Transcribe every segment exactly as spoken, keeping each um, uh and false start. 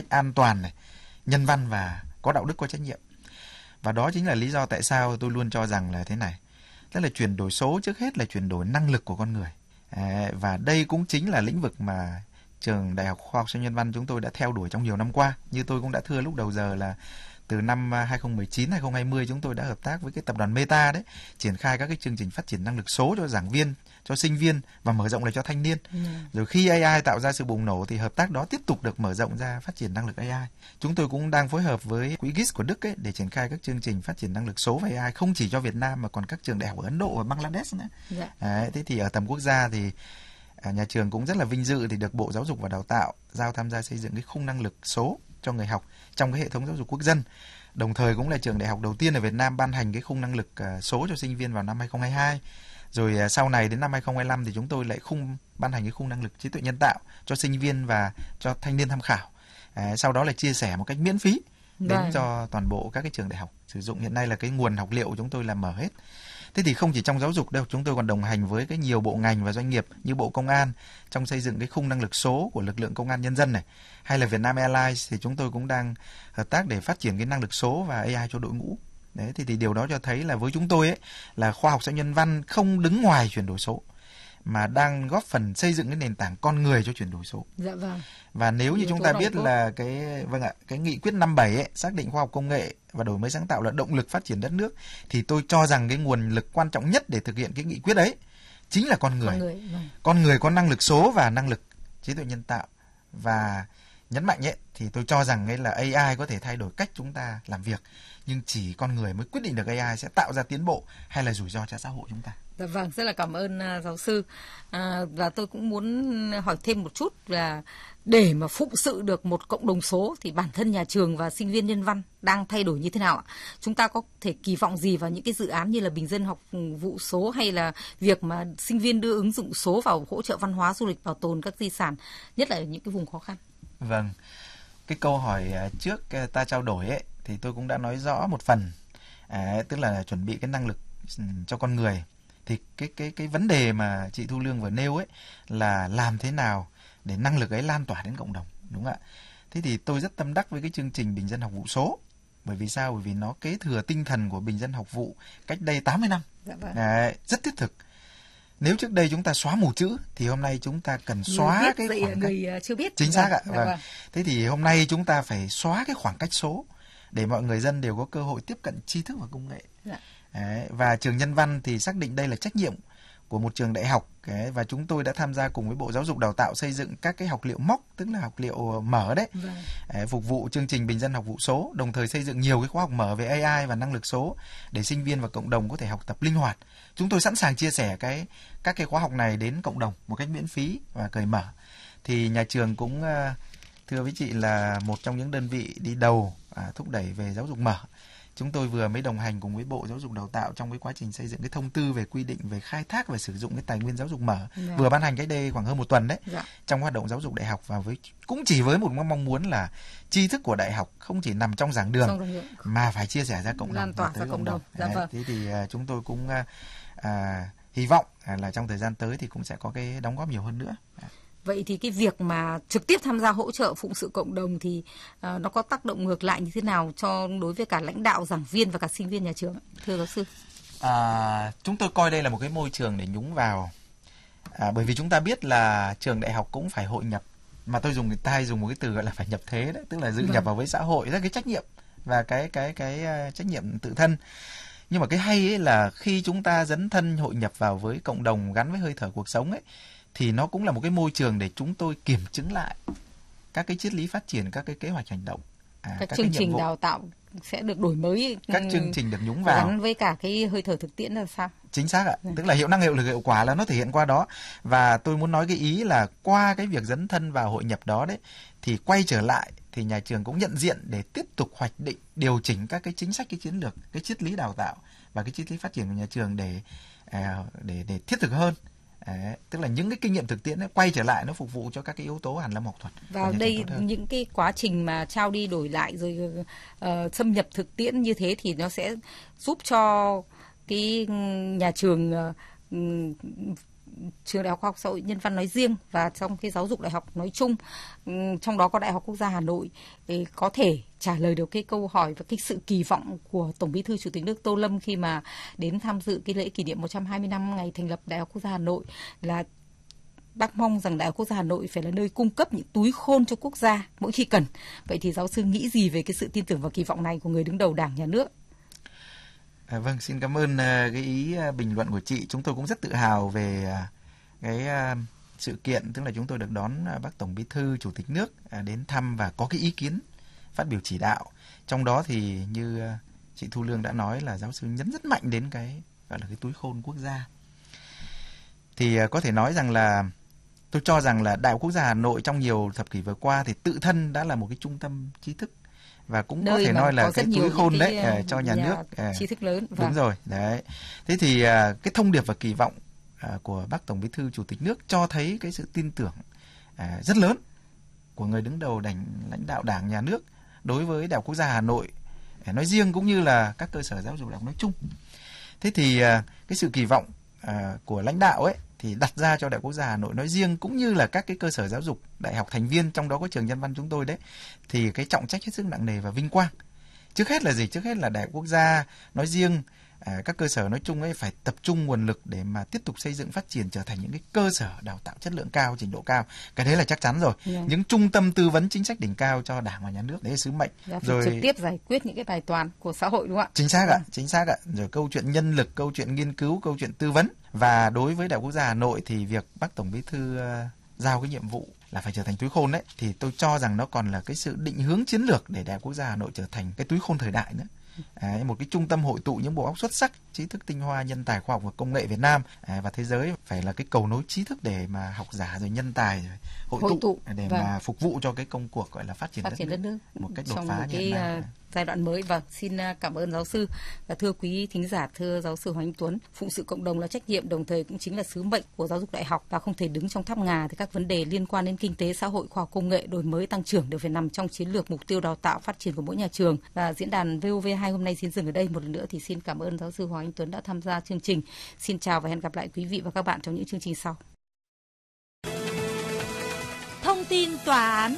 an toàn này, nhân văn và có đạo đức, có trách nhiệm. Và đó chính là lý do tại sao tôi luôn cho rằng là thế này. Tức là chuyển đổi số trước hết là chuyển đổi năng lực của con người. À, và đây cũng chính là lĩnh vực mà trường Đại học Khoa học Xã hội Nhân văn chúng tôi đã theo đuổi trong nhiều năm qua. Như tôi cũng đã thưa lúc đầu giờ là từ năm hai không một chín hai không hai không chúng tôi đã hợp tác với cái tập đoàn Meta đấy, triển khai các cái chương trình phát triển năng lực số cho giảng viên, cho sinh viên và mở rộng lại cho thanh niên. Ừ. Rồi khi a i tạo ra sự bùng nổ thì hợp tác đó tiếp tục được mở rộng ra phát triển năng lực a i. Chúng tôi cũng đang phối hợp với quỹ giê i ét của Đức ấy để triển khai các chương trình phát triển năng lực số và a i không chỉ cho Việt Nam mà còn các trường đại học ở Ấn Độ và Bangladesh nữa. Dạ. Đấy, thế thì ở tầm quốc gia thì nhà trường cũng rất là vinh dự thì được Bộ Giáo dục và Đào tạo giao tham gia xây dựng cái khung năng lực số cho người học trong cái hệ thống giáo dục quốc dân. Đồng thời cũng là trường đại học đầu tiên ở Việt Nam ban hành cái khung năng lực số cho sinh viên vào năm hai không hai hai. Rồi sau này đến năm hai không hai lăm thì chúng tôi lại khung ban hành cái khung năng lực trí tuệ nhân tạo cho sinh viên và cho thanh niên tham khảo. À, sau đó là chia sẻ một cách miễn phí đến Đấy. cho toàn bộ các cái trường đại học sử dụng. Hiện nay là cái nguồn học liệu của chúng tôi là mở hết. Thế thì không chỉ trong giáo dục đâu, chúng tôi còn đồng hành với cái nhiều bộ ngành và doanh nghiệp như Bộ Công an trong xây dựng cái khung năng lực số của lực lượng công an nhân dân này, hay là Vietnam Airlines thì chúng tôi cũng đang hợp tác để phát triển cái năng lực số và a i cho đội ngũ. Đấy, thì, thì điều đó cho thấy là với chúng tôi ấy là khoa học xã hội nhân văn không đứng ngoài chuyển đổi số mà đang góp phần xây dựng cái nền tảng con người cho chuyển đổi số. Dạ vâng. Và nếu như chúng ta biết là cái vâng ạ, cái nghị quyết năm bảy ấy xác định khoa học công nghệ và đổi mới sáng tạo là động lực phát triển đất nước, thì tôi cho rằng cái nguồn lực quan trọng nhất để thực hiện cái nghị quyết ấy chính là con người. Con người, vâng. Con người có năng lực số và năng lực trí tuệ nhân tạo. Và nhấn mạnh ấy thì tôi cho rằng ấy là a i có thể thay đổi cách chúng ta làm việc, nhưng chỉ con người mới quyết định được a i sẽ tạo ra tiến bộ hay là rủi ro cho xã hội chúng ta. Dạ vâng, rất là cảm ơn uh, giáo sư. À, và tôi cũng muốn hỏi thêm một chút là để mà phụng sự được một cộng đồng số thì bản thân nhà trường và sinh viên nhân văn đang thay đổi như thế nào ạ? Chúng ta có thể kỳ vọng gì vào những cái dự án như là bình dân học vụ số hay là việc mà sinh viên đưa ứng dụng số vào hỗ trợ văn hóa, du lịch, bảo tồn các di sản, nhất là ở những cái vùng khó khăn? Vâng, cái câu hỏi trước ta trao đổi ấy thì tôi cũng đã nói rõ một phần, à, tức là chuẩn bị cái năng lực cho con người. Thì cái cái cái vấn đề mà chị Thu Lương vừa nêu ấy là làm thế nào để năng lực ấy lan tỏa đến cộng đồng, đúng không ạ? Thế thì tôi rất tâm đắc với cái chương trình bình dân học vụ số. Bởi vì sao? Bởi vì nó kế thừa tinh thần của bình dân học vụ cách đây tám mươi năm. Dạ vâng. Đấy, rất thiết thực. Nếu trước đây chúng ta xóa mù chữ thì hôm nay chúng ta cần xóa biết, cái dạy, khoảng người cách. chưa biết. Chính xác ạ. Dạ Vâng. Vâng. Thế thì hôm nay chúng ta phải xóa cái khoảng cách số để mọi người dân đều có cơ hội tiếp cận tri thức và công nghệ. Dạ. Đấy, và trường Nhân văn thì xác định đây là trách nhiệm của một trường đại học. Đấy, và chúng tôi đã tham gia cùng với Bộ Giáo dục Đào tạo xây dựng các cái học liệu móc, tức là học liệu mở đấy, vâng. Đấy, phục vụ chương trình bình dân học vụ số, đồng thời xây dựng nhiều cái khóa học mở về a i và năng lực số để sinh viên và cộng đồng có thể học tập linh hoạt. Chúng tôi sẵn sàng chia sẻ cái các cái khóa học này đến cộng đồng một cách miễn phí và cởi mở. Thì nhà trường cũng thưa với chị là một trong những đơn vị đi đầu à, thúc đẩy về giáo dục mở. Chúng tôi vừa mới đồng hành cùng với Bộ Giáo dục Đào tạo trong cái quá trình xây dựng cái thông tư về quy định về khai thác và sử dụng cái tài nguyên giáo dục mở, dạ. vừa ban hành cách đây khoảng hơn một tuần đấy, dạ. trong hoạt động giáo dục đại học, và với cũng chỉ với một mong muốn là tri thức của đại học không chỉ nằm trong giảng đường mà phải chia sẻ ra cộng đồng, lan tỏa ra cộng đồng. Dạ, vâng. Thế thì uh, chúng tôi cũng uh, uh, hy vọng uh, là trong thời gian tới thì cũng sẽ có cái đóng góp nhiều hơn nữa. Vậy thì cái việc mà trực tiếp tham gia hỗ trợ phụng sự cộng đồng thì uh, nó có tác động ngược lại như thế nào cho đối với cả lãnh đạo, giảng viên và cả sinh viên nhà trường, thưa giáo sư? À, chúng tôi coi đây là một cái môi trường để nhúng vào, à, bởi vì chúng ta biết là trường đại học cũng phải hội nhập, mà tôi dùng người ta hay dùng một cái từ gọi là phải nhập thế đấy, tức là dự vâng. nhập vào với xã hội, rất cái trách nhiệm và cái cái cái, cái trách nhiệm tự thân. Nhưng mà cái hay ấy là khi chúng ta dấn thân hội nhập vào với cộng đồng, gắn với hơi thở cuộc sống ấy, thì nó cũng là một cái môi trường để chúng tôi kiểm chứng lại các cái triết lý phát triển, các cái kế hoạch hành động, à, các, các chương trình đào tạo sẽ được đổi mới, các chương trình được nhúng vào gắn với cả cái hơi thở thực tiễn là sao? Chính xác ạ. Ừ. Tức là hiệu năng, hiệu lực, hiệu quả là nó thể hiện qua đó. Và tôi muốn nói cái ý là qua cái việc dấn thân vào hội nhập đó đấy, thì quay trở lại thì nhà trường cũng nhận diện để tiếp tục hoạch định, điều chỉnh các cái chính sách, cái chiến lược, cái triết lý đào tạo và cái triết lý phát triển của nhà trường để để để thiết thực hơn. Đấy, tức là những cái kinh nghiệm thực tiễn ấy, quay trở lại nó phục vụ cho các cái yếu tố hàn lâm học thuật. Vào đây những cái quá trình mà trao đi đổi lại rồi uh, xâm nhập thực tiễn như thế thì nó sẽ giúp cho cái nhà trường uh, trường Đại học Khoa học Xã hội Nhân văn nói riêng và trong cái giáo dục đại học nói chung, trong đó có Đại học Quốc gia Hà Nội, để có thể trả lời được cái câu hỏi và cái sự kỳ vọng của Tổng Bí thư Chủ tịch nước Tô Lâm khi mà đến tham dự cái lễ kỷ niệm một trăm hai mươi năm ngày thành lập Đại học Quốc gia Hà Nội, là bác mong rằng Đại học Quốc gia Hà Nội phải là nơi cung cấp những túi khôn cho quốc gia mỗi khi cần. Vậy thì giáo sư nghĩ gì về cái sự tin tưởng và kỳ vọng này của người đứng đầu Đảng, Nhà nước? À, vâng, xin cảm ơn uh, cái ý uh, bình luận của chị. Chúng tôi cũng rất tự hào về uh, cái uh, sự kiện, tức là chúng tôi được đón uh, bác Tổng Bí thư Chủ tịch nước uh, đến thăm và có cái ý kiến phát biểu chỉ đạo. Trong đó thì như uh, chị Thu Lương đã nói là giáo sư nhấn rất mạnh đến cái gọi là cái túi khôn quốc gia. Thì uh, có thể nói rằng là tôi cho rằng là Đại học Quốc gia Hà Nội trong nhiều thập kỷ vừa qua thì tự thân đã là một cái trung tâm trí thức và cũng Nơi có thể nói là cái túi khôn cái, đấy uh, cho nhà, nhà nước uh, trí thức lớn. Đúng rồi, đấy. Thế thì uh, cái thông điệp và kỳ vọng uh, của bác Tổng Bí thư Chủ tịch nước cho thấy cái sự tin tưởng uh, rất lớn của người đứng đầu đảng, lãnh đạo Đảng, Nhà nước đối với Đại học Quốc gia Hà Nội uh, nói riêng cũng như là các cơ sở giáo dục đại học nói chung. Thế thì uh, cái sự kỳ vọng uh, của lãnh đạo ấy thì đặt ra cho Đại học Quốc gia Hà Nội nói riêng cũng như là các cái cơ sở giáo dục đại học thành viên, trong đó có trường Nhân văn chúng tôi đấy, thì cái trọng trách hết sức nặng nề và vinh quang. Trước hết là gì? Trước hết là Đại học Quốc gia nói riêng, à, các cơ sở nói chung ấy phải tập trung nguồn lực để mà tiếp tục xây dựng phát triển trở thành những cái cơ sở đào tạo chất lượng cao, trình độ cao. Cái đấy là chắc chắn rồi. Yeah. Những trung tâm tư vấn chính sách đỉnh cao cho Đảng và Nhà nước, đấy là sứ mệnh. Yeah, rồi trực tiếp giải quyết những cái bài toán của xã hội, đúng không ạ? Chính xác ạ, chính xác ạ. Rồi câu chuyện nhân lực, câu chuyện nghiên cứu, câu chuyện tư vấn. Và đối với Đại học Quốc gia Hà Nội thì việc bác Tổng Bí thư uh, giao cái nhiệm vụ là phải trở thành túi khôn đấy, thì tôi cho rằng nó còn là cái sự định hướng chiến lược để Đại học Quốc gia Hà Nội trở thành cái túi khôn thời đại nữa. À, một cái trung tâm hội tụ những bộ óc xuất sắc, trí thức tinh hoa, nhân tài khoa học và công nghệ Việt Nam à, và thế giới, phải là cái cầu nối trí thức để mà học giả rồi nhân tài rồi hội, hội tụ, tụ để vâng. mà phục vụ cho cái công cuộc gọi là phát triển, phát đất, triển nước, đất nước một cách đột trong phá một cái uh, giai đoạn mới. Vâng, xin cảm ơn giáo sư và thưa quý thính giả, thưa giáo sư Hoàng Anh Tuấn. Phụng sự cộng đồng là trách nhiệm, đồng thời cũng chính là sứ mệnh của giáo dục đại học và không thể đứng trong tháp ngà. Thì các vấn đề liên quan đến kinh tế, xã hội, khoa học công nghệ, đổi mới, tăng trưởng đều phải nằm trong chiến lược mục tiêu đào tạo phát triển của mỗi nhà trường. Và diễn đàn vê o vê hai hôm nay xin dừng ở đây. Một lần nữa thì xin cảm ơn giáo sư Hoàng Anh Tuấn đã tham gia chương trình. Xin chào và hẹn gặp lại quý vị và các bạn trong những chương trình sau. Thông tin tòa án.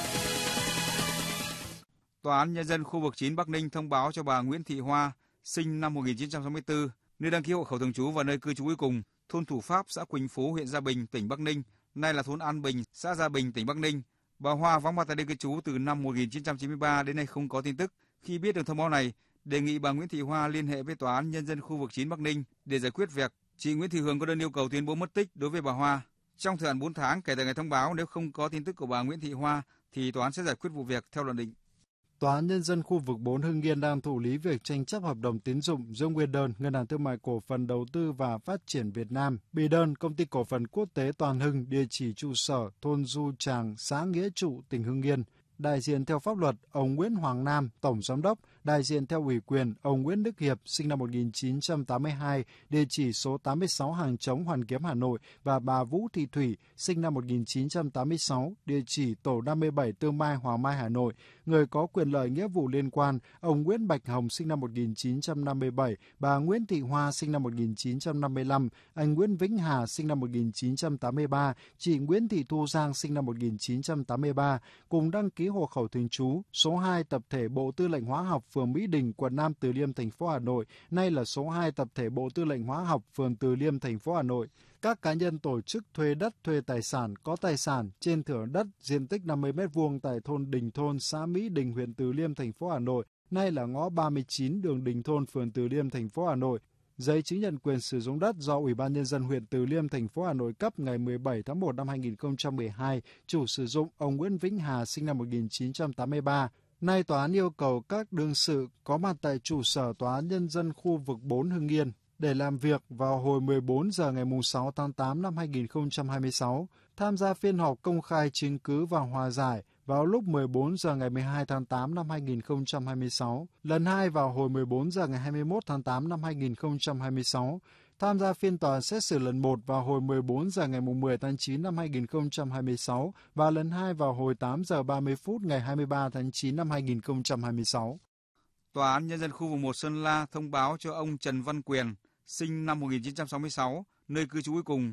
Tòa án Nhân dân khu vực chín Bắc Ninh thông báo cho bà Nguyễn Thị Hoa, sinh năm một nghìn chín trăm sáu mươi tư, nơi đăng ký hộ khẩu thường trú và nơi cư trú cuối cùng, thôn Thủ Pháp, xã Quỳnh Phú, huyện Gia Bình, tỉnh Bắc Ninh, nay là thôn An Bình, xã Gia Bình, tỉnh Bắc Ninh. Bà Hoa vắng mặt tại nơi cư trú từ năm một nghìn chín trăm chín mươi ba đến nay không có tin tức. Khi biết được thông báo này, đề nghị bà Nguyễn Thị Hoa liên hệ với Tòa án Nhân dân khu vực chín Bắc Ninh để giải quyết việc. Chị Nguyễn Thị Hường có đơn yêu cầu tuyên bố mất tích đối với bà Hoa. Trong thời hạn bốn tháng kể từ ngày thông báo, nếu không có tin tức của bà Nguyễn Thị Hoa thì tòa án sẽ giải quyết vụ việc theo luật định. Tòa án Nhân dân khu vực bốn Hưng Yên đang thụ lý việc tranh chấp hợp đồng tín dụng giữa nguyên đơn Ngân hàng Thương mại Cổ phần Đầu tư và Phát triển Việt Nam, bị đơn Công ty Cổ phần Quốc tế Toàn Hưng, địa chỉ trụ sở thôn Du Tràng, xã Nghĩa Trụ, tỉnh Hưng Yên. Đại diện theo pháp luật, ông Nguyễn Hoàng Nam, Tổng Giám đốc. Đại diện theo ủy quyền, ông Nguyễn Đức Hiệp, sinh năm một nghìn chín trăm tám mươi hai, địa chỉ số tám mươi sáu Hàng Chống, Hoàn Kiếm, Hà Nội, và bà Vũ Thị Thủy, sinh năm một nghìn chín trăm tám mươi sáu, địa chỉ tổ năm mươi bảy Tương Mai, Hoàng Mai, Hà Nội. Người có quyền lợi nghĩa vụ liên quan, ông Nguyễn Bạch Hồng, sinh năm một nghìn chín trăm năm mươi bảy, bà Nguyễn Thị Hoa, sinh năm một nghìn chín trăm năm mươi lăm, anh Nguyễn Vĩnh Hà, sinh năm một nghìn chín trăm tám mươi ba, chị Nguyễn Thị Thu Giang, sinh năm một nghìn chín trăm tám mươi ba, cùng đăng ký hộ khẩu thường trú số hai tập thể Bộ Tư lệnh Hóa học, phường Mỹ Đình, quận Nam Từ Liêm, thành phố Hà Nội, nay là số hai tập thể Bộ Tư lệnh Hóa học, phường Từ Liêm, thành phố Hà Nội. Các cá nhân tổ chức thuê đất, thuê tài sản, có tài sản trên thửa đất diện tích năm mươi mét vuông tại thôn Đình Thôn, xã Mỹ Đình, huyện Từ Liêm, thành phố Hà Nội, nay là ngõ ba mươi chín đường Đình Thôn, phường Từ Liêm, thành phố Hà Nội. Giấy chứng nhận quyền sử dụng đất do Ủy ban Nhân dân huyện Từ Liêm, thành phố Hà Nội cấp ngày mười bảy tháng một năm hai nghìn không trăm mười hai, chủ sử dụng ông Nguyễn Vĩnh Hà, sinh năm một nghìn chín trăm tám mươi ba. Nay tòa án yêu cầu các đương sự có mặt tại trụ sở Tòa án Nhân dân khu vực bốn Hưng Yên để làm việc vào hồi mười bốn giờ ngày sáu tháng tám năm hai nghìn không trăm hai mươi sáu, tham gia phiên họp công khai chứng cứ và hòa giải vào lúc mười bốn giờ ngày mười hai tháng tám năm hai nghìn không trăm hai mươi sáu, lần hai vào hồi mười bốn giờ ngày hai mươi mốt tháng tám năm hai nghìn không trăm hai mươi sáu, tham gia phiên tòa xét xử lần một vào hồi mười bốn giờ ngày mười tháng chín năm hai nghìn không trăm hai mươi sáu và lần hai vào hồi tám giờ ba mươi phút ngày hai mươi ba tháng chín năm hai nghìn không trăm hai mươi sáu. Tòa án Nhân dân khu vực một Sơn La thông báo cho ông Trần Văn Quyền, sinh năm một nghìn chín trăm sáu mươi sáu, nơi cư trú cuối cùng,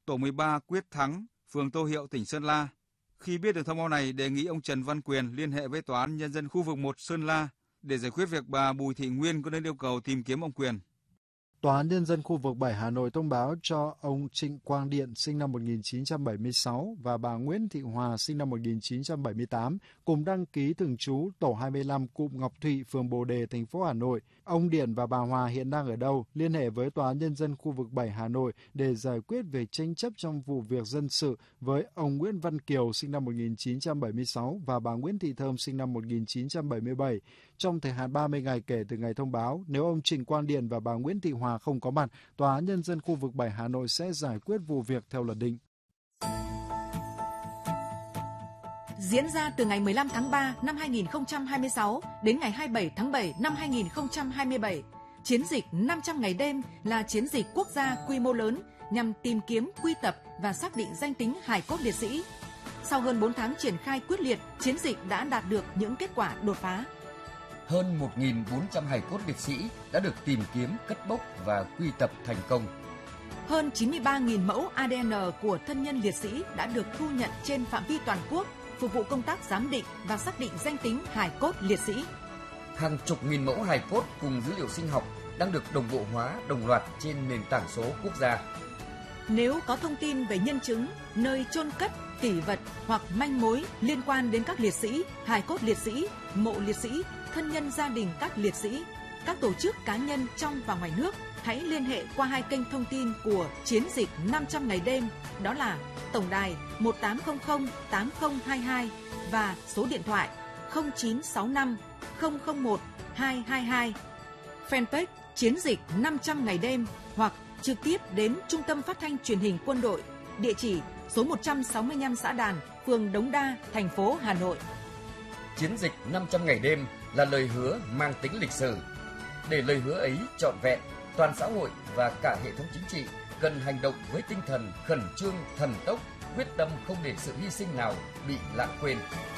tổ mười ba Quyết Thắng, phường Tô Hiệu, tỉnh Sơn La. Khi biết được thông báo này, đề nghị ông Trần Văn Quyền liên hệ với Tòa án Nhân dân khu vực một Sơn La để giải quyết việc bà Bùi Thị Nguyên có đơn yêu cầu tìm kiếm ông Quyền. Tòa án Nhân dân khu vực bảy Hà Nội thông báo cho ông Trịnh Quang Điện sinh năm một nghìn chín trăm bảy mươi sáu và bà Nguyễn Thị Hòa sinh năm một nghìn chín trăm bảy mươi tám cùng đăng ký thường trú tổ hai mươi lăm cụm Ngọc Thụy, phường Bồ Đề, thành phố Hà Nội. Ông Điện và bà Hòa hiện đang ở đâu? Liên hệ với Tòa án Nhân dân khu vực bảy Hà Nội để giải quyết về tranh chấp trong vụ việc dân sự với ông Nguyễn Văn Kiều sinh năm một nghìn chín trăm bảy mươi sáu và bà Nguyễn Thị Thơm sinh năm một nghìn chín trăm bảy mươi bảy. Trong thời hạn ba mươi ngày kể từ ngày thông báo, nếu ông Trịnh Quang Điện và bà Nguyễn Thị Hòa không có mặt, Tòa án Nhân dân khu vực bảy Hà Nội sẽ giải quyết vụ việc theo luật định. Diễn ra từ ngày mười lăm tháng ba năm hai nghìn không trăm hai mươi sáu đến ngày hai mươi bảy tháng bảy năm hai nghìn không trăm hai mươi bảy, chiến dịch năm trăm ngày đêm là chiến dịch quốc gia quy mô lớn nhằm tìm kiếm, quy tập và xác định danh tính hài cốt liệt sĩ. Sau hơn bốn tháng triển khai quyết liệt, chiến dịch đã đạt được những kết quả đột phá. Hơn một nghìn bốn trăm hài cốt liệt sĩ đã được tìm kiếm, cất bốc và quy tập thành công. Hơn chín mươi ba nghìn mẫu a đê en của thân nhân liệt sĩ đã được thu nhận trên phạm vi toàn quốc, phục vụ công tác giám định và xác định danh tính hài cốt liệt sĩ. Hàng chục nghìn mẫu hài cốt cùng dữ liệu sinh học đang được đồng bộ hóa đồng loạt trên nền tảng số quốc gia. Nếu có thông tin về nhân chứng, nơi chôn cất, kỷ vật hoặc manh mối liên quan đến các liệt sĩ, hài cốt liệt sĩ, mộ liệt sĩ, thân nhân gia đình các liệt sĩ, các tổ chức cá nhân trong và ngoài nước, hãy liên hệ qua hai kênh thông tin của chiến dịch năm trăm ngày đêm, đó là tổng đài một tám không không tám không hai hai và số điện thoại không chín sáu năm không không một hai hai hai, fanpage chiến dịch năm trăm ngày đêm hoặc trực tiếp đến Trung tâm Phát thanh Truyền hình Quân đội, địa chỉ số một trăm sáu mươi lăm Xã Đàn, phường Đống Đa, thành phố Hà Nội. Chiến dịch năm trăm ngày đêm là lời hứa mang tính lịch sử. Để lời hứa ấy trọn vẹn, toàn xã hội và cả hệ thống chính trị cần hành động với tinh thần khẩn trương, thần tốc, quyết tâm không để sự hy sinh nào bị lãng quên.